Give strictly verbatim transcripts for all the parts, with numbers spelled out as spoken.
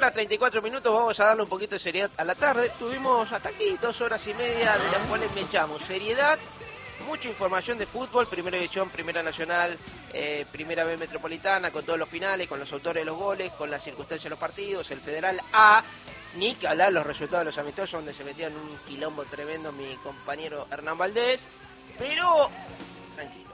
horas treinta y cuatro minutos, vamos a darle un poquito de seriedad a la tarde. Tuvimos hasta aquí dos horas y media, de las cuales me echamos seriedad, mucha información de fútbol, Primera División, Primera Nacional, eh, Primera B Metropolitana, con todos los finales, con los autores de los goles, con las circunstancias de los partidos, el Federal A, ni que hablar los resultados de los amistosos, donde se metió en un quilombo tremendo mi compañero Hernán Valdés, pero, tranquilo,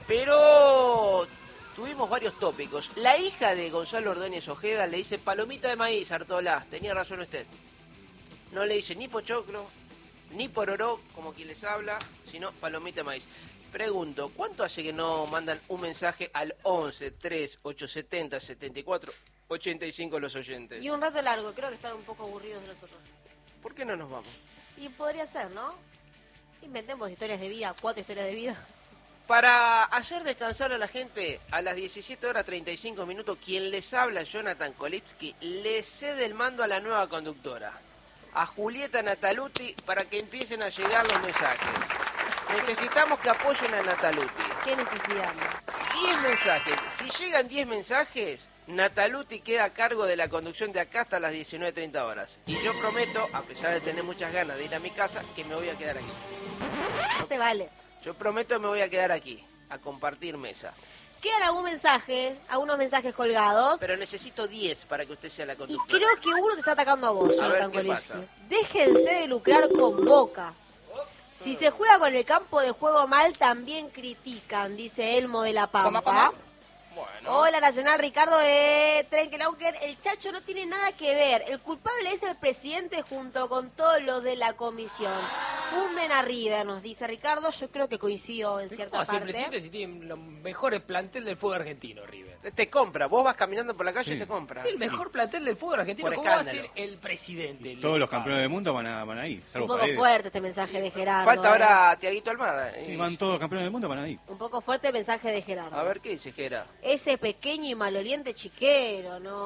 pero tuvimos varios tópicos. La hija de Gonzalo Ordóñez Ojeda le dice palomita de maíz, Artola, tenía razón usted, no le dice ni pochoclo, ni pororó, como quien les habla, sino palomita de maíz. Pregunto, ¿cuánto hace que no mandan un mensaje al once, tres, ocho setenta, setenta y cuatro, ochenta y cinco los oyentes? Y un rato largo, creo que están un poco aburridos de nosotros. ¿Por qué no nos vamos? Y podría ser, ¿no? Inventemos historias de vida, cuatro historias de vida. Para hacer descansar a la gente, a las diecisiete horas treinta y cinco minutos, quien les habla, Jonathan Kolipsky, le cede el mando a la nueva conductora, a Julieta Nataluti, para que empiecen a llegar los mensajes. Necesitamos que apoyen a Nataluti. ¿Qué necesidad? diez mensajes. Si llegan diez mensajes, Nataluti queda a cargo de la conducción de acá hasta las diecinueve treinta horas. Y yo prometo, a pesar de tener muchas ganas de ir a mi casa, que me voy a quedar aquí. Te vale. Yo prometo que me voy a quedar aquí, a compartir mesa. Quedan algún mensaje, algunos mensajes colgados. Pero necesito diez para que usted sea la Y conductora. creo que uno te está atacando a vos, A ver, Jonathan ¿qué Kolipsky. pasa? Déjense de lucrar con Boca. Si se juega con el campo de juego mal, también critican, dice Elmo de la Pampa. ¿Cómo, cómo? Bueno. Hola, Nacional, Ricardo de Trenkelauken. El Chacho no tiene nada que ver. El culpable es el presidente junto con todos los de la comisión. Funden a River, nos dice Ricardo. Yo creo que coincido en cierta ¿Cómo hace el parte. presidente si tiene los mejores plantel del fútbol argentino, River? Te compra, vos vas caminando por la calle Sí. y te compra. El mejor plantel del fútbol argentino. Por ¿Cómo va a escándalo. ser el presidente? el Todos los culpable? campeones del mundo van a, van a ir, Un salvo poco Paredes. fuerte este mensaje de Gerardo. Falta eh. ahora Tiaguito Almada. Sí, Y- van todos los campeones del mundo, van a ir. Un poco fuerte el mensaje de Gerardo. A ver qué dice Gera. Ese pequeño y maloliente chiquero, no.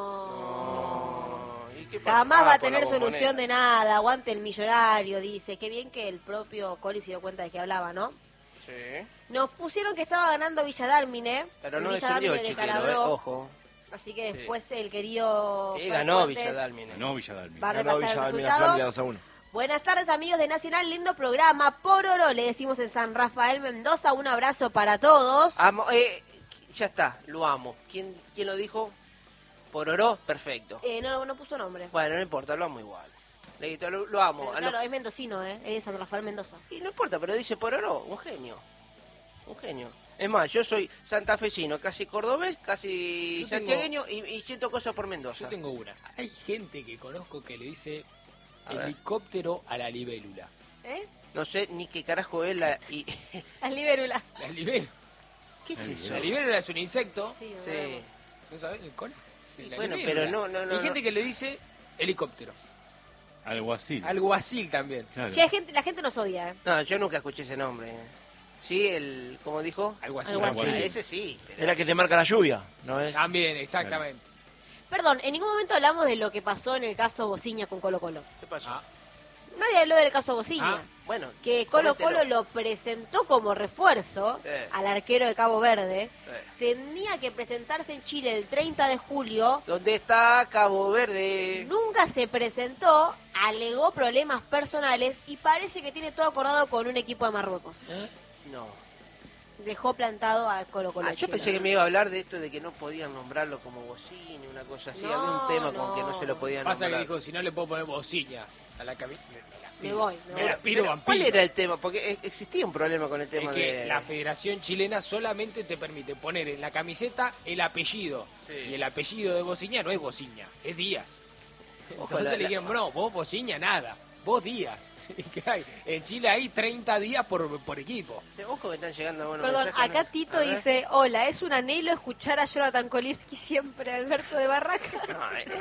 No. ¿Y qué pasa? Jamás Ah, va a por la tener solución bombonera. de nada. Aguante el millonario, dice. Qué bien que el propio Coli se dio cuenta de que hablaba, ¿no? Sí. Nos pusieron que estaba ganando Villa Dálmine. Pero el no Villa descendió el Dálmine chiquero, eh, descalabró. ojo. Así que después el querido Sí, Fer ganó Fuertes Villa Dálmine. No, Villa Dálmine. va a Ganó repasar Villa el Dálmine a resultado. Flavia dos a uno. Buenas tardes, amigos de Nacional, lindo programa. Por oro, le decimos en San Rafael Mendoza. Un abrazo para todos. Amo, eh, ya está, lo amo. ¿Quién, quién lo dijo? Pororó, perfecto. Eh, no, no puso nombre. Bueno, no importa, lo amo igual. Le digo, Lo, lo amo. Pero A claro, lo- es mendocino, ¿eh? Es de San Rafael Mendoza. Y no importa, pero dice Pororó, un genio. Un genio. Es más, yo soy santafesino, casi cordobés, casi Yo tengo- santiagueño y, y siento cosas por Mendoza. Yo tengo una. Hay gente que conozco que le dice A ver. helicóptero a la libélula. ¿Eh? No sé ni qué carajo es la... Y... Las libérulas. La libélula. ¿Qué es eso? La libélula es un insecto. Sí, Sí. ¿No sabes? ¿El col? Sí, la bueno, libélula. pero no, no, no, Hay no. gente que le dice helicóptero. Alguacil. Alguacil también. Claro. Che, gente, la gente nos odia, ¿eh? No, yo nunca escuché ese nombre. Sí, el... ¿Cómo dijo? Alguacil. Alguacil. Ah, Sí. ese sí. pero- Es la que te marca la lluvia, ¿no es? También, exactamente. Perdón, en ningún momento hablamos de lo que pasó en el caso Bociña con Colo Colo. ¿Qué pasó? Ah. Nadie habló del caso Bociña. Ah. Bueno, Que Colo coméntelo. Colo lo presentó como refuerzo Sí. al arquero de Cabo Verde. Sí. Tenía que presentarse en Chile el treinta de julio. ¿Dónde está Cabo Verde? Nunca se presentó, alegó problemas personales y parece que tiene todo acordado con un equipo de Marruecos. No. Dejó plantado al Colo Colo. Ah, yo pensé que me iba a hablar de esto de que no podían nombrarlo como bocina, una cosa así. No, Había un tema con no. que no se lo podían Pasa que nombrar. dijo, si no le puedo poner bocilla a la camisa. Me voy, me Me voy. la pido Pero, vampiro. ¿cuál era el tema? Porque eh, existía un problema con el Es tema que de... la Federación Chilena solamente te permite poner en la camiseta el apellido. Sí. Y el apellido de Bociña no es Bociña, es Díaz. Ojo, Entonces la- le dijeron, no, vos Bociña nada, vos Díaz. ¿Y qué hay? En Chile hay treinta días por, por equipo. Ojo que están llegando buenos Perdón, mensajes, acá ¿no? Tito A ver. dice, hola, es un anhelo escuchar a Jonathan Kolipsky siempre, Alberto de Barraca. No, eh,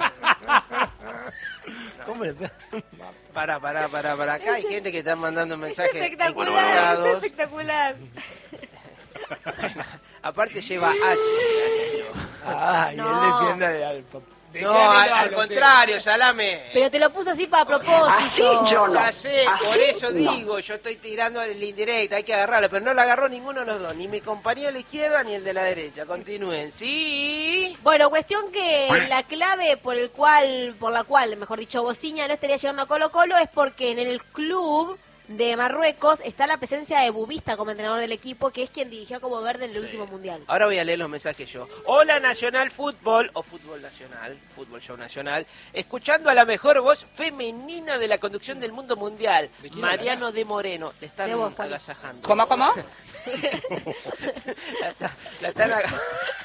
¿Cómo le pará, pará, pará, pará. Acá hay gente que está mandando Es mensajes espectacular, es encontrados. espectacular. Aparte lleva H. Ah, y No. él defiende al, al papá. ¿De No, qué al, anillo al habla contrario, Salame. Pero te lo puso así para propósito. Ya sé, por eso digo, yo estoy tirando el indirecto, hay que agarrarlo, pero no lo agarró ninguno de los dos, ni mi compañero de la izquierda ni el de la derecha. Continúen, ¿sí? Bueno, cuestión que la clave por el cual, por la cual, mejor dicho, Bociña no estaría llegando a Colo Colo es porque en el club de Marruecos está la presencia de Bubista como entrenador del equipo, que es quien dirigió a Cabo Verde en el último mundial. Ahora voy a leer los mensajes yo. Hola Nacional Fútbol, o Fútbol Nacional, Fútbol Show Nacional, escuchando a la mejor voz femenina de la conducción del mundo mundial, ¿De quién Mariano habla? de Moreno. Le están De vos, Juan. agasajando. ¿Cómo, cómo? la, está- la están agasajando.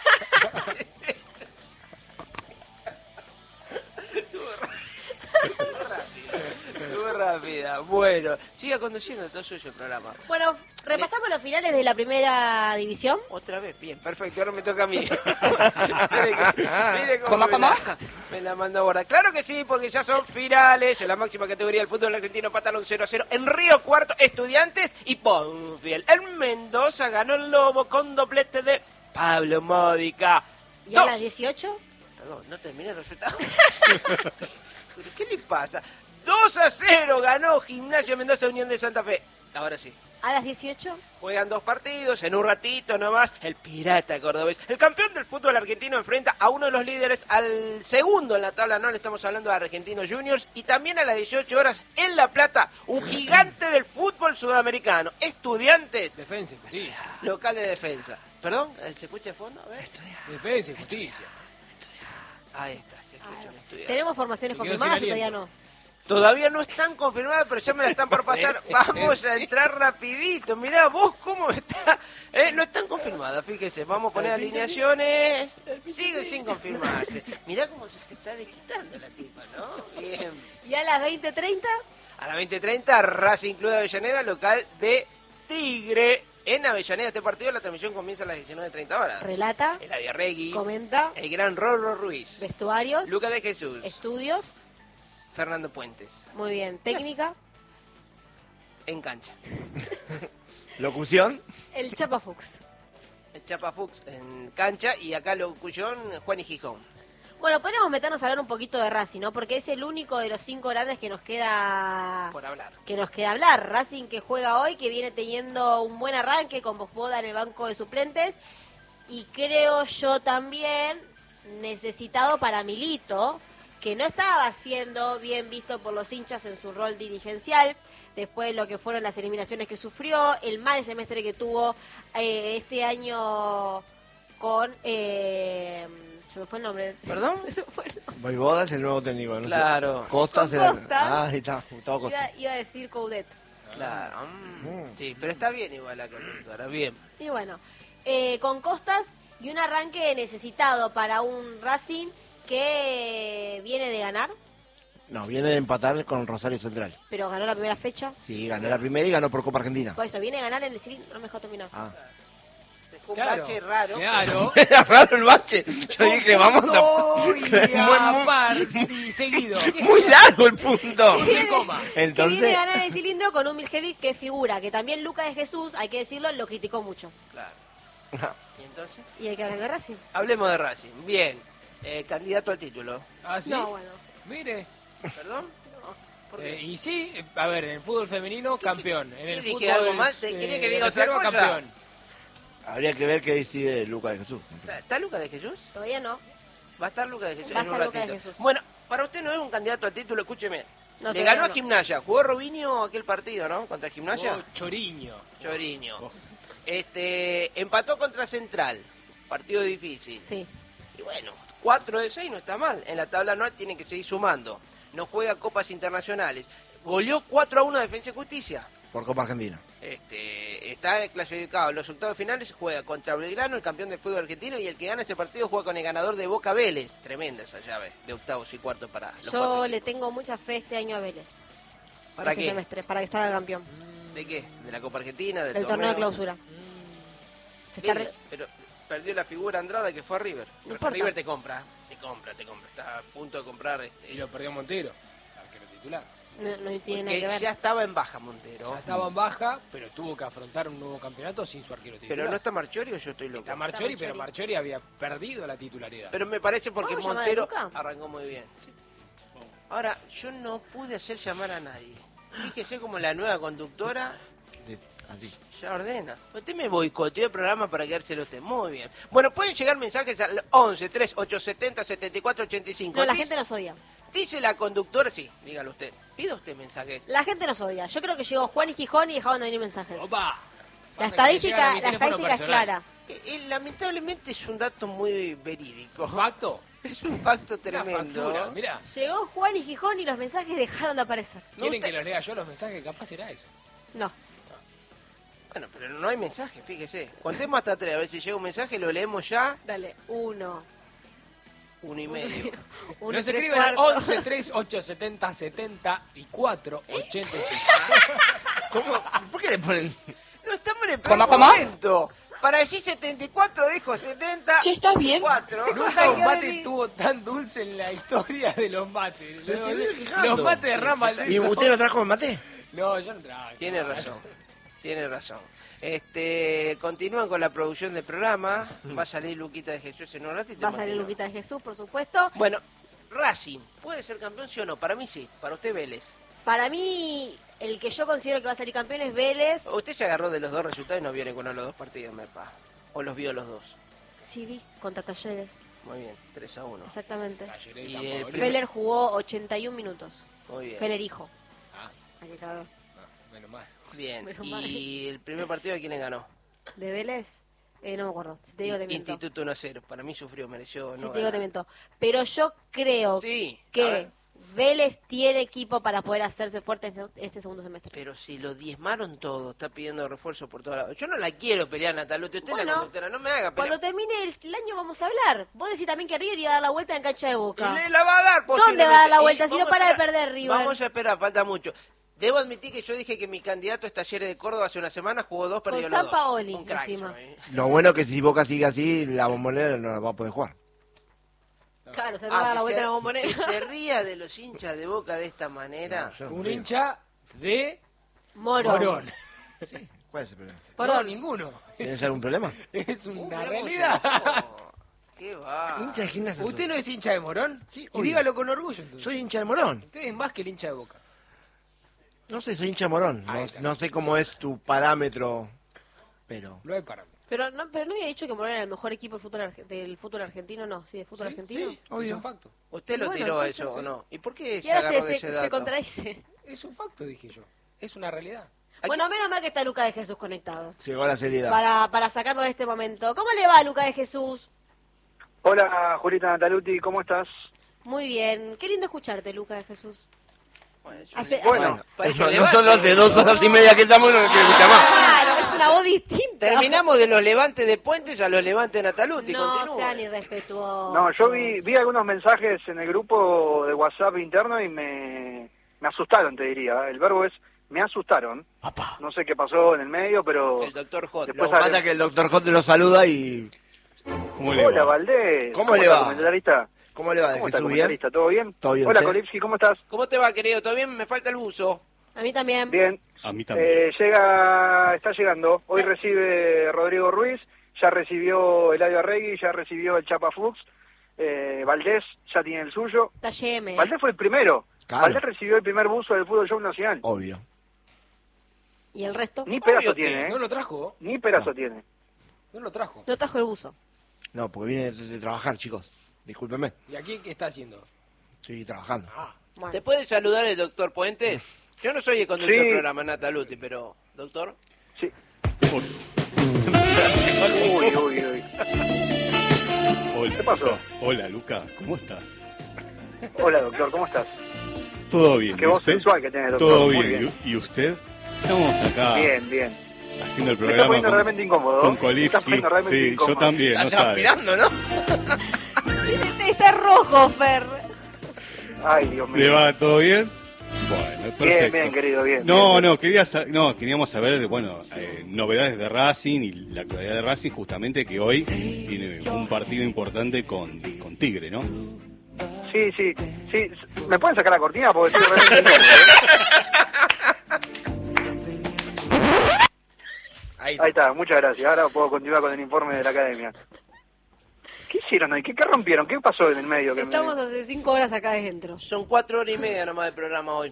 Estuvo rápida. Bueno, siga conduciendo, todo suyo el programa. Bueno, repasamos los finales de la primera división. Otra vez, bien, perfecto, ahora me toca a mí. mire, que- mire cómo ¿Cómo, me, cómo? La, me la mandó ahora. Claro que sí, porque ya son finales en la máxima categoría del fútbol argentino, Patalón cero a cero. En Río Cuarto, Estudiantes y Ponfiel. En Mendoza ganó el Lobo con doblete de Pablo Módica. ¿Y a Dos. las dieciocho? Perdón, no terminé el resultado. ¿Pero qué le pasa? dos a cero ganó Gimnasia Mendoza Unión de Santa Fe. Ahora sí. ¿A las dieciocho? Juegan dos partidos, en un ratito nomás, el Pirata Cordobés. El campeón del fútbol argentino enfrenta a uno de los líderes, al segundo en la tabla, no le estamos hablando de Argentinos Juniors, y también a las dieciocho horas en La Plata, un gigante del fútbol sudamericano. Estudiantes, Defensa y justicia. local de defensa. ¿Perdón? ¿Se escucha de fondo? A ver. Defensa y justicia. Ahí está, se escucha un estudiante. ¿Tenemos formaciones Se quedó confirmadas o sin todavía aliento. no? Todavía no están confirmadas, pero ya me la están por pasar. Vamos a entrar rapidito. Mirá vos cómo está. Eh, no están confirmadas, fíjese. Vamos a poner alineaciones. Sigue sin confirmarse. Mirá cómo se está desquitando la tipa, ¿no? Bien. ¿Y a las veinte treinta? A las veinte treinta, Racing Club de Avellaneda, local de Tigre. En Avellaneda este partido la transmisión comienza a las diecinueve treinta horas. Relata, El Aviarregui, comenta, el gran Rorro Ruiz, vestuarios, Lucas de Jesús, estudios, Fernando Puentes. muy bien, técnica, En cancha. Locución. el Chapa Fuchs. El Chapa Fuchs en cancha y acá locución Juan y Gijón. Bueno, podríamos meternos a hablar un poquito de Racing, ¿no? Porque es el único de los cinco grandes que nos queda Por hablar. que nos queda hablar. Racing que juega hoy, que viene teniendo un buen arranque con Bosboda en el banco de suplentes y creo yo también necesitado para Milito, que no estaba siendo bien visto por los hinchas en su rol dirigencial, después de lo que fueron las eliminaciones que sufrió, el mal semestre que tuvo eh, este año con... Eh, se me fue el nombre. ¿Perdón? Se me fue el nombre. Voivoda es el nuevo técnico, ¿no? Claro. Sé. Costas Con era- Costa. Ah, ahí está, Gustavo Costa. Iba, iba a decir Coudet. Claro. mm, Sí, pero está bien igual la conductora, bien. Y bueno, eh, con Costas y un arranque necesitado para un Racing que viene de ganar, No, viene de empatar con Rosario Central. pero ganó la primera fecha. Sí, ganó la primera y ganó por Copa Argentina. Por eso, viene a ganar en el cilindro, no me dejó terminar. Ah. Un Claro. bache raro. Claro. Era raro el bache. Yo dije, vamos Punto a... y aparte y seguido. Muy largo el punto. Sin coma. Que viene a Entonces, ganar en el cilindro con un Miljevic que figura, que también Lucas de Jesús, hay que decirlo, lo criticó mucho. Claro. ¿Y entonces? Y hay que hablar de Racing. Hablemos de Racing. Bien. Eh, candidato al título. ¿Ah, sí? No, bueno. Mire. ¿Perdón? ¿Por qué? Eh, y sí, eh, a ver, en el fútbol femenino, campeón. En el dije fútbol, algo más? ¿Te- quería que eh, diga otra reserva, cosa? campeón. habría que ver qué decide Lucas de Jesús. ¿Está, está Lucas de Jesús? Todavía no. Va a estar Lucas de Jesús Va a en un estar Lucas de ratito. Jesús. Bueno, para usted no es un candidato al título, escúcheme. No, Le todavía ganó a no. Gimnasia. ¿Jugó Robinho aquel partido, no? Contra Gimnasia. Oh, Choriño. Choriño. Oh. Este, empató contra Central. Partido difícil. Sí. Y bueno, cuatro de seis no está mal. En la tabla anual tienen que seguir sumando. No juega copas internacionales. Goleó cuatro a uno a Defensa y Justicia. Por Copa Argentina. Este, está clasificado. En los octavos finales juega contra Belgrano, el campeón del fútbol argentino, y el que gana ese partido juega con el ganador de Boca Vélez. Tremenda esa llave de octavos y cuartos para los Yo cuatro le equipos. tengo mucha fe este año a Vélez. ¿Para Este qué? semestre, para que salga campeón. ¿De qué? ¿De la Copa Argentina? ¿Del Del torneo de clausura. Se está Vélez, re- pero perdió la figura Andrada que fue a River. No importa. River te compra, te compra, te compra. Está a punto de comprar. Este, Y lo perdió Montero, arquero titular. No, no tiene nada Porque que ver. ya estaba en baja Montero. Ya estaba en baja, pero tuvo que afrontar un nuevo campeonato sin su arquero titular. Pero no está Marchiori o yo estoy loco. Está Marchiori, Está pero Marchiori. Marchiori había perdido la titularidad. Pero me parece porque ¿Vamos a llamar a Montero Luca? arrancó muy bien. Ahora, yo no pude hacer llamar a nadie. Fíjese como la nueva conductora De- Así. ya ordena. Usted me boicoteó el programa para quedárselo usted. Muy bien. Bueno, pueden llegar mensajes al once, tres, ocho setenta, setenta y cuatro ochenta y cinco. No, la Dice- gente nos odia. Dice la conductora, sí, dígalo usted. Pida usted mensajes. La gente nos odia. Yo creo que llegó Juan y Gijón y dejaban de venir mensajes. ¡Opa! La Pasa que me llegan a estadística, mi la teléfono estadística es personal. clara. Eh, eh, lamentablemente es un dato muy verídico. ¿Facto? Es un facto Una tremendo. factura, mirá. Llegó Juan y Gijón y los mensajes dejaron de aparecer. ¿Quieren usted- que los lea yo los mensajes? Capaz era eso. No. Bueno, pero no hay mensaje, fíjese. Contemos hasta tres, a ver si llega un mensaje, lo leemos ya. Dale, uno. Uno y medio. uno Nos y tres escriben al cuartos. once, tres, ocho setenta, setenta y cuatro, ochenta y seis. ¿Cómo? ¿Por qué le ponen? No estamos en el ¿Cómo, peor cómo? momento. Para decir setenta y cuatro dijo setenta. Che, ¿estás bien? cuatro. Nunca un mate estuvo tan dulce en la historia de los mates. Pero Los, se vive quejando. los mates de Rama ¿Y usted no trajo el mate? No, yo no traje. Tiene razón. Tiene razón. Este, continúan con la producción del programa. Va a salir Luquita de Jesús en un ratito. Va a salir imagino. Luquita de Jesús, por supuesto. Bueno, Racing, ¿puede ser campeón sí o no? Para mí sí, para usted Vélez. Para mí, el que yo considero que va a salir campeón es Vélez. Usted se agarró de los dos resultados y no vio ninguno de los dos partidos, Mepa. ¿O los vio los dos? Sí, vi, contra Talleres, Muy bien, tres a uno. exactamente. Talleres de Y San el Paolo. primer- Feller jugó ochenta y un minutos. Muy bien. Feller hijo. Ah, Ay, qué cabrón. no, menos mal. Bien. Menos mal. ¿Y el primer partido de quién le ganó? ¿De Vélez? Eh, no me acuerdo. Si te digo, te miento. Instituto uno a cero. Para mí sufrió, mereció Si no te digo, te ganar. miento. Pero yo creo Sí, a que ver. Vélez tiene equipo para poder hacerse fuerte este, este segundo semestre. Pero si lo diezmaron todo, está pidiendo refuerzo por todos lados. Yo no la quiero pelear, Nataluti. Usted es la Bueno, conductora, no me haga pelear. Cuando termine el, el año vamos a hablar. Vos decís también que River iba a dar la vuelta en cancha de Boca. Y le la va a dar ¿Dónde posiblemente. va a dar la Y vuelta si vamos no para a de esperar. perder River? Vamos a esperar, falta mucho. Debo admitir que yo dije que mi candidato es Talleres de Córdoba hace una semana, jugó dos, perdió Con los San dos. Paoli, Un crack, encima. yo, ¿eh? Lo bueno que si Boca sigue así, la bombonera no la va a poder jugar. Claro, se Ah, va a dar que la vuelta se- en la bombonera. Que se ría de los hinchas de Boca de esta manera. No, yo no Un creo. hincha de Morón. Morón. Sí. ¿Cuál es el problema? Perdón. No, ninguno. ¿Tienes algún problema? Es Uh, una mirá cómo realidad. se enojó. ¿Qué va? Hincha de gimnasia. ¿Usted soy. no es hincha de Morón? Sí, Y obvio. dígalo con orgullo entonces. Soy hincha de Morón. Usted es más que el hincha de Boca. No sé, soy hincha de Morón. Ahí No, está. no sé cómo es tu parámetro, pero... No hay parámetro. Pero no, pero no había dicho que Morón era el mejor equipo del fútbol, arge- del fútbol argentino, no. Sí, del fútbol argentino. sí. Es Obvio. un facto. ¿Usted lo Bueno, tiró entonces, eso o sí. no? ¿Y por qué Y se ahora agarró se, de se, ese se dato? contradice. Es un facto, dije yo. Es una realidad. Aquí- Bueno, menos mal que está Luca de Jesús conectado. Llegó a la seriedad. Para, para sacarlo de este momento. ¿Cómo le va, Luca de Jesús? Hola, Julita Nataluti, ¿cómo estás? Muy bien. Qué lindo escucharte, Luca de Jesús. Bueno, es Hace- un- Bueno, Bueno, parece eso, un nosotros levante. de dos horas y media que estamos no nos quiere escuchar más. Claro, es una voz distinta. Terminamos de los levantes de Puentes a los levantes de Nataluti. No continúe. sean irrespetuosos. no, yo vi, vi algunos mensajes en el grupo de WhatsApp interno y me, me asustaron, te diría. El verbo es, me asustaron. Papá. No sé qué pasó en el medio, pero... El doctor J. Después Lo que pasa es que el doctor J lo saluda y... ¿Cómo le Hola, va? Valdés. ¿Cómo le está, va? comentarista? ¿Cómo le va? ¿De ¿Cómo está, Jesús bien? comentarista? ¿Todo bien? ¿Todo bien, Hola, usted? Kolipski, ¿cómo estás? ¿Cómo te va, querido? ¿Todo bien? Me falta el buzo. A mí también. Bien. A mí también. Eh, llega, está llegando. Hoy recibe Rodrigo Ruiz, ya recibió Eladio Arregui, ya recibió el Chapa Fuchs. Eh, Valdés ya tiene el suyo. Está Y M. Valdés fue el primero. Claro. Valdés recibió el primer buzo del Fútbol Show Nacional. Obvio. ¿Y el resto? Ni pedazo Obvio que tiene, ¿eh? No lo trajo. Ni pedazo No. tiene. No lo trajo. No trajo el buzo. No, porque viene de, de trabajar, chicos. Discúlpenme. ¿Y aquí qué está haciendo? Estoy trabajando. Bueno. ¿Te puede saludar el doctor Puentes? Yo no soy el conductor Sí. del programa, Nataluti, pero... ¿Doctor? Sí. Por- Uy, uy, uy. Hola, ¿Qué pasó? Luca. Hola, Luca. ¿Cómo estás? Hola, doctor, ¿cómo estás? Todo bien. Qué ¿Y voz usted? sensual que tiene, doctor. Todo Muy bien. bien. ¿Y y usted? Estamos acá Bien, bien. haciendo el Me está programa poniendo con, realmente incómodo. con Me está Kolipski. poniendo realmente Sí, incómodo. yo también, no Está sabes. transpirando, ¿no? Está, está rojo, Fer. Ay, Dios mío. ¿Le va todo bien? Bueno, perfecto. Bien, bien, querido, bien. No, bien, no, quería sa- no, queríamos saber, bueno, eh, novedades de Racing y la actualidad de Racing, justamente que hoy tiene un partido importante con, con Tigre, ¿no? Sí, sí, sí. ¿Me pueden sacar la cortina? Porque estoy realmente incómodo, ¿eh? Ahí, Ahí está, muchas gracias. Ahora puedo continuar con el informe de la academia. ¿Qué hicieron hoy? ¿Qué, qué rompieron? ¿Qué pasó en el medio? Que Estamos me... hace cinco horas acá adentro. Son cuatro horas y media nomás de programa hoy.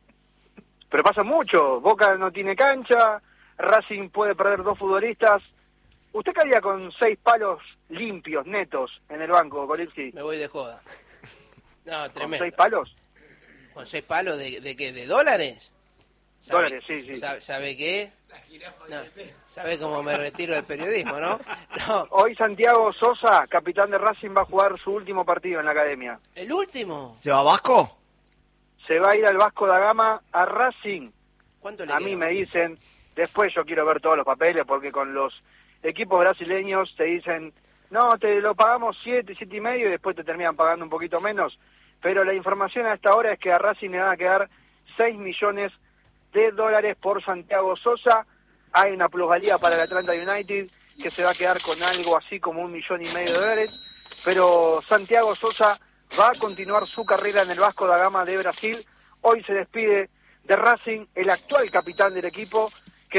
Pero pasa mucho. Boca no tiene cancha, Racing puede perder dos futbolistas. ¿Usted qué haría con seis palos limpios, netos, en el banco, Colipsi? Me voy de joda. No, ¿Con tremendo. seis palos? ¿Con seis palos de, de qué? ¿De dólares? ¿Sabe- Dólares, sí, sí. ¿Sabe, sabe qué? No, ¿sabe cómo me retiro del periodismo, no? No. Hoy Santiago Sosa, capitán de Racing, va a jugar su último partido en la academia. ¿El último? ¿Se va Vasco? Se va a ir al Vasco da Gama a Racing. ¿Cuánto le A queda? mí me dicen, después yo quiero ver todos los papeles, porque con los equipos brasileños te dicen, no, te lo pagamos siete, siete y medio, y después te terminan pagando un poquito menos. Pero la información a esta hora es que a Racing le van a quedar seis millones de dólares por Santiago Sosa. Hay una plusvalía para el Atlanta United que se va a quedar con algo así como un millón y medio de dólares. Pero Santiago Sosa va a continuar su carrera en el Vasco da Gama de Brasil. Hoy se despide de Racing el actual capitán del equipo,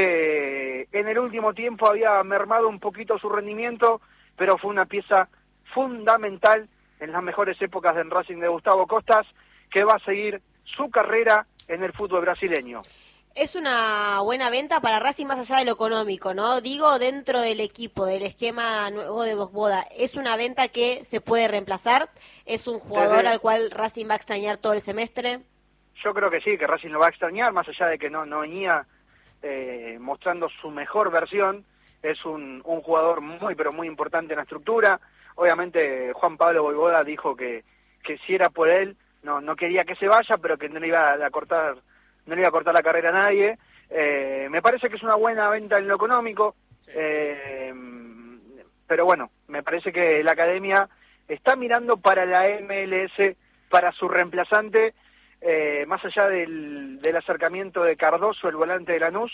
que en el último tiempo había mermado un poquito su rendimiento, pero fue una pieza fundamental en las mejores épocas del Racing de Gustavo Costas, que va a seguir su carrera en el fútbol brasileño. Es una buena venta para Racing más allá de lo económico, ¿no? Digo, dentro del equipo, del esquema nuevo de Boda, ¿es una venta que se puede reemplazar? ¿Es un jugador Desde- al cual Racing va a extrañar todo el semestre? Yo creo que sí, que Racing lo va a extrañar, más allá de que no, no venía eh, mostrando su mejor versión. Es un, un jugador muy, pero muy importante en la estructura. Obviamente Juan Pablo Voivoda dijo que, que si era por él, no, no quería que se vaya, pero que no le iba a cortar, no le iba a cortar la carrera a nadie. Eh, me parece que es una buena venta en lo económico, eh, pero bueno, me parece que la academia está mirando para la M L S, para su reemplazante, eh, más allá del, del acercamiento de Cardoso, el volante de Lanús.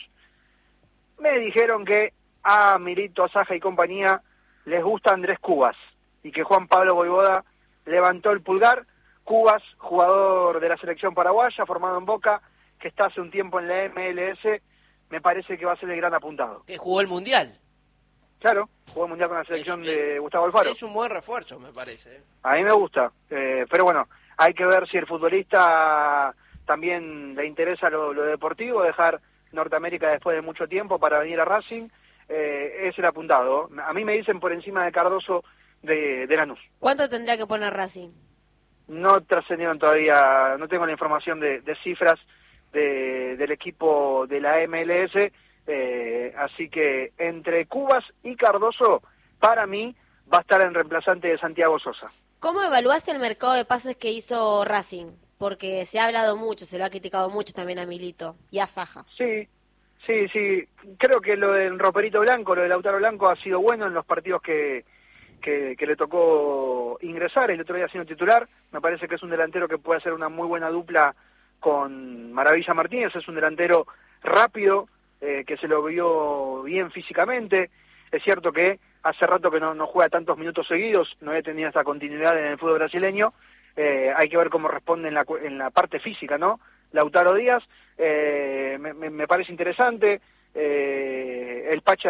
Me dijeron que a Milito, a Saja y compañía les gusta Andrés Cubas, y que Juan Pablo Voivoda levantó el pulgar. Cubas, jugador de la selección paraguaya, formado en Boca, que está hace un tiempo en la M L S, me parece que va a ser el gran apuntado. Que jugó el Mundial. Claro, jugó el Mundial con la selección Es- de Gustavo Alfaro. Es un buen refuerzo, me parece. ¿eh? A mí me gusta, eh, pero bueno, hay que ver si el futbolista también le interesa lo, lo deportivo, dejar Norteamérica después de mucho tiempo para venir a Racing. Eh, es el apuntado. A mí me dicen por encima de Cardoso de, de Lanús. ¿Cuánto tendría que poner Racing? No trascendieron todavía, no tengo la información de, de cifras de, del equipo de la M L S, eh, así que entre Cubas y Cardoso, para mí, va a estar en reemplazante de Santiago Sosa. ¿Cómo evaluás el mercado de pases que hizo Racing? Porque se ha hablado mucho, se lo ha criticado mucho también a Milito y a Saja. Sí, sí, sí, creo que lo del Roperito Blanco, lo del Lautaro Blanco ha sido bueno en los partidos que, que, que le tocó ingresar, el otro día siendo titular. Me parece que es un delantero que puede hacer una muy buena dupla con Maravilla Martínez. Es un delantero rápido, eh, que se lo vio bien físicamente. Es cierto que hace rato que no, no juega tantos minutos seguidos, no había tenido esta continuidad en el fútbol brasileño. Eh, hay que ver cómo responde en la, en la parte física, ¿no? Lautaro Díaz, eh, me, me, me parece interesante. Eh, el Pacha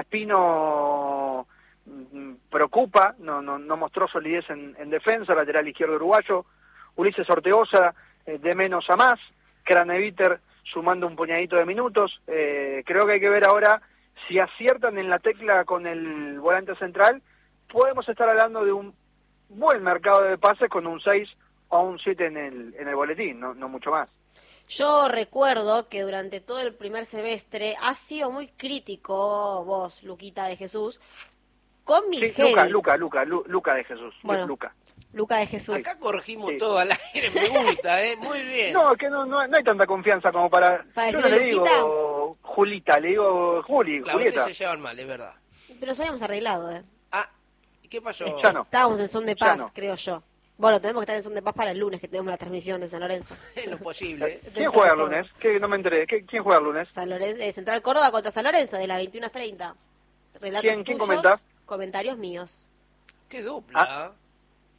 Espino mm, preocupa, no, no, no mostró solidez en, en defensa, lateral izquierdo uruguayo. Ulises Ortegoza, eh, de menos a más. Craneviter sumando un puñadito de minutos. Eh, creo que hay que ver ahora si aciertan en la tecla con el volante central. Podemos estar hablando de un buen mercado de pases con un seis o un siete en el, en el boletín, no, no mucho más. Yo recuerdo que durante todo el primer semestre has sido muy crítico, vos, Luquita de Jesús, con Sí, Miguel. Luca, Luca, Luca, Lu- Luca de Jesús. Bueno. Luca. Luca de Jesús. Acá corregimos Sí. todo al aire, me gusta, ¿eh? Muy bien. No, es que no, no, no hay tanta confianza como para... ¿Para Yo no decirle le digo Julita, le digo Juli, Claro, ustedes Julieta. se llevan mal, es verdad. Pero nos habíamos arreglado, ¿eh? Ah, ¿y qué pasó? Ya no. Estábamos en son de Ya paz, no. creo yo. Bueno, tenemos que estar en son de paz para el lunes, que tenemos la transmisión de San Lorenzo. Es lo posible. ¿eh? ¿Quién juega el lunes? Que no me enteré. ¿Qué- ¿Quién juega el lunes? San Lorenzo, eh, Central Córdoba contra San Lorenzo, de las veintiuna a treinta. Relatos ¿Quién- quién tuyos, comenta? Comentarios míos. Qué dupla. Ah.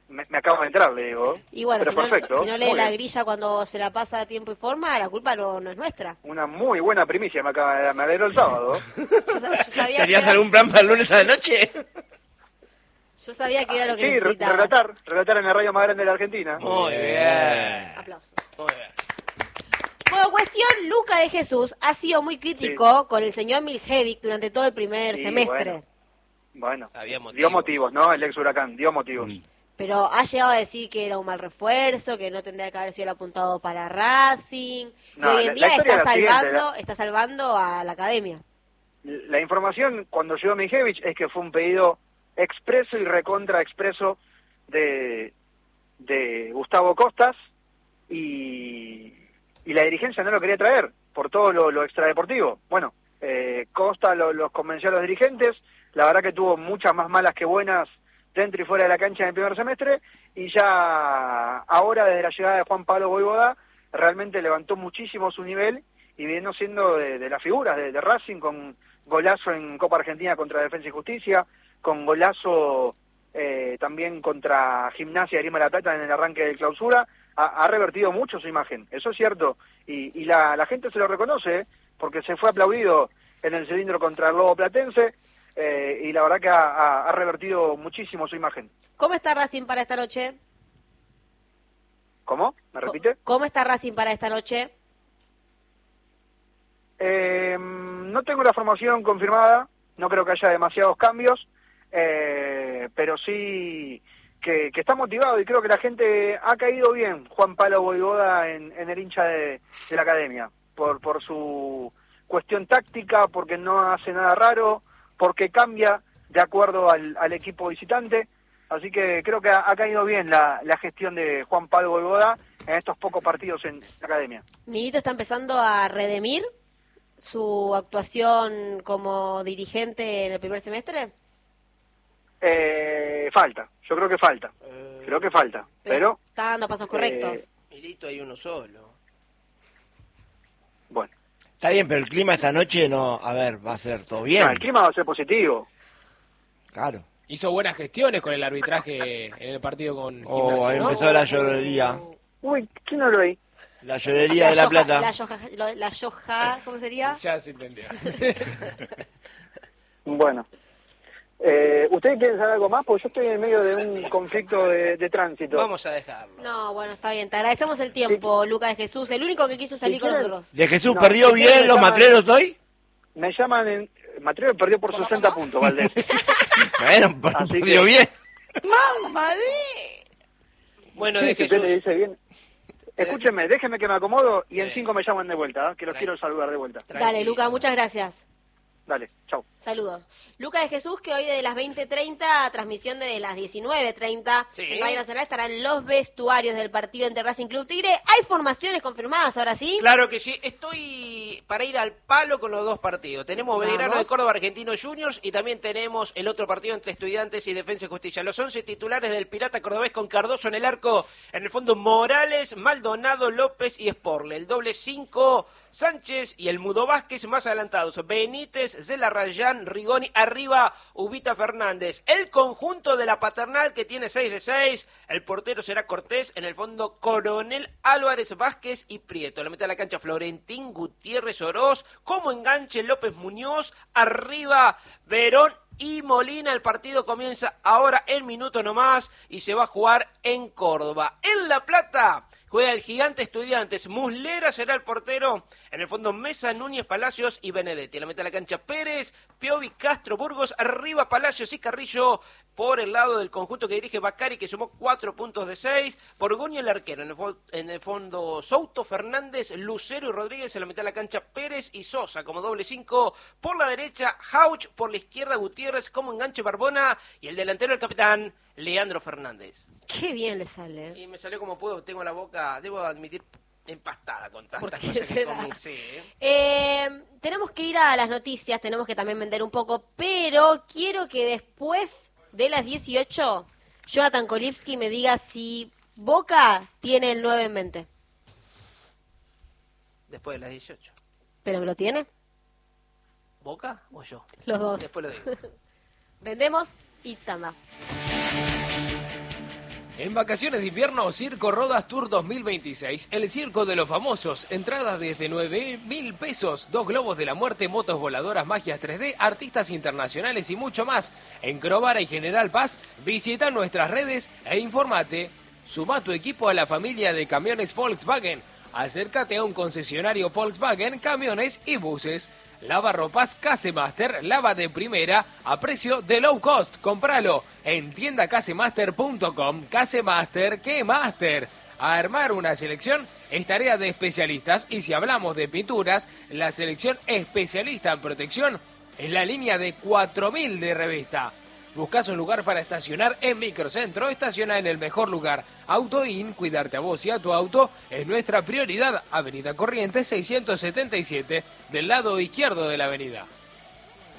me, me acabo de entrar, le digo. Y bueno, Pero si no, perfecto. si no lee muy la bien. grilla cuando se la pasa a tiempo y forma, la culpa no, no es nuestra. Una muy buena primicia me acaba de dar, me alegró el sábado. Yo, sa- yo sabía que ¿Tenías era, algún plan para el lunes a la noche? yo sabía que era lo que Sí, re- necesitaba. relatar, relatar en la radio más grande de la Argentina. Muy bien. Aplausos. Muy bien. Bueno, cuestión, Luca de Jesús ha sido muy crítico con el señor Miljevic durante todo el primer Sí, semestre. Bueno, Había motivos. dio motivos, ¿no? El ex Huracán, dio motivos. Mm. Pero ha llegado a decir que era un mal refuerzo, que no tendría que haber sido el apuntado para Racing. No, y hoy la- en día la historia está es la siguiente, salvando, está salvando a la academia. La información cuando llegó Mijevich es que fue un pedido expreso y recontra expreso de, de Gustavo Costas y, y la dirigencia no lo quería traer por todo lo, lo extradeportivo. Bueno, eh, Costa lo- los convenció a los dirigentes, la verdad que tuvo muchas más malas que buenas dentro y fuera de la cancha en el primer semestre, y ya ahora desde la llegada de Juan Pablo Voivoda realmente levantó muchísimo su nivel y viene siendo de, de las figuras de, de Racing, con golazo en Copa Argentina contra Defensa y Justicia, con golazo eh, también contra Gimnasia de Grima de la Plata en el arranque de clausura. Ha, ha revertido mucho su imagen, eso es cierto, y, y la, la gente se lo reconoce, ¿eh? Porque se fue aplaudido en el cilindro contra el Lobo Platense, eh, y la verdad que ha, ha- ha revertido muchísimo su imagen. ¿Cómo está Racing para esta noche? ¿Cómo? ¿Me repite? ¿Cómo está Racing para esta noche? Eh, no tengo la formación confirmada, no creo que haya demasiados cambios, eh, pero sí que, que está motivado y creo que la gente ha caído bien, Juan Pablo Voivoda, en, en el hincha de, de la academia, por, por su cuestión táctica, porque no hace nada raro, porque cambia de acuerdo al, al equipo visitante, así que creo que ha, ha caído bien la, la gestión de Juan Pablo Voivoda en estos pocos partidos en la academia. Milito está empezando a redimir su actuación como dirigente en el primer semestre. Eh, falta, yo creo que falta, creo que falta, pero está dando pasos correctos. eh, Milito hay uno solo. bueno, Está bien, pero el clima esta noche no, a ver, va a ser todo bien. no, el clima va a ser positivo. Claro. Hizo buenas gestiones con el arbitraje en el partido con Oh, Gimnasia, ahí ¿no? empezó la llorería. Uy, ¿quién no lo vi? La llorería de La Yoja- Plata. La Yoja, lo- la Yoja, ¿cómo sería? Ya se entendió. Bueno, eh, ¿ustedes quieren saber algo más? Porque yo estoy en medio de un conflicto de, de tránsito. Vamos a dejarlo. No, bueno, está bien. Te agradecemos el tiempo, Luca de Jesús, el único que quiso salir Si con quieren- nosotros. ¿De Jesús No, perdió si bien quieren me los llaman- matreros hoy? Me llaman en... Mateo perdió por sesenta puntos, Valdés. Bueno, Así perdió que- bien. Bueno, Sí, de si usted Jesús. le dice bien. Escúchenme, déjenme que me acomodo y Sí. en cinco me llaman de vuelta, ¿eh? Que los Tranquilo. quiero saludar de vuelta. Dale, Tranquilo. Luca, muchas gracias. Dale, chau. Saludos. Luca de Jesús, que hoy desde las veinte treinta, transmisión desde las diecinueve treinta, Sí. en Radio Nacional estarán los vestuarios del partido entre Racing Club Tigre. ¿Hay formaciones confirmadas ahora sí? Claro que sí, estoy para ir al palo con los dos partidos. Tenemos Vamos. Belgrano de Córdoba Argentino Juniors y también tenemos el otro partido entre Estudiantes y Defensa y Justicia. Los once titulares del Pirata Cordobés con Cardoso en el arco, en el fondo Morales, Maldonado, López y Sporle. El doble cinco, Sánchez y el Mudo Vázquez más adelantados. Benítez, Zelarrayán, Rigoni, arriba Ubita Fernández. El conjunto de la Paternal que tiene seis de seis. El portero será Cortés, en el fondo Coronel, Álvarez, Vázquez y Prieto. La mitad de la cancha Florentín, Gutiérrez, Oroz. Como enganche López Muñoz, arriba Verón y Molina. El partido comienza ahora en minuto nomás y se va a jugar en Córdoba. En La Plata juega el Gigante Estudiantes. Muslera será el portero. En el fondo Mesa, Núñez, Palacios y Benedetti. En la mitad de la cancha Pérez, Piovi, Castro, Burgos. Arriba Palacios y Carrillo por el lado del conjunto que dirige Bacari, que sumó cuatro puntos de seis. Borgoño el arquero. En el, fo- en el fondo Souto, Fernández, Lucero y Rodríguez. En la mitad de la cancha Pérez y Sosa como doble cinco. Por la derecha Hauch, por la izquierda Gutiérrez como enganche Barbona. Y el delantero el capitán Leandro Fernández. Qué bien le sale. Y me salió como puedo, tengo la boca, debo admitir, empastada con ¿Por tantas qué cosas que será? comí. Sí, ¿eh? Eh, tenemos que ir a las noticias, tenemos que también vender un poco, pero quiero que después de las dieciocho, Jonathan Kolipski me diga si Boca tiene el nueve en mente. Después de las dieciocho. ¿Pero me lo tiene? ¿Boca o yo? Los dos. Después lo digo. Vendemos y tanda. En vacaciones de invierno, Circo Rodas Tour dos mil veintiséis. El circo de los famosos. Entradas desde nueve mil pesos. Dos globos de la muerte, motos voladoras, magias tres D, artistas internacionales y mucho más. En Crovara y General Paz, visita nuestras redes e informate. Suma tu equipo a la familia de camiones Volkswagen. Acércate a un concesionario Volkswagen, camiones y buses. Lavarropas Casemaster, lava de primera a precio de low cost. Cómpralo en tienda casemaster punto com. Casemaster, ¿qué master? A armar una selección es tarea de especialistas y si hablamos de pinturas, la selección especialista en protección es la línea de cuatro mil de Revista. Buscas un lugar para estacionar en Microcentro, estaciona en el mejor lugar. AutoIn, cuidarte a vos y a tu auto es nuestra prioridad. Avenida Corrientes seiscientos setenta y siete, del lado izquierdo de la avenida.